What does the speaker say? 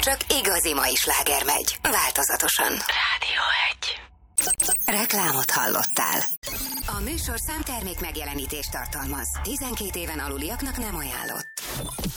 Csak igazi mai sláger megy, változatosan. Rádió 1. Reklámot hallottál. A műsor számtermék megjelenítést tartalmaz. 12 éven aluliaknak nem ajánlott.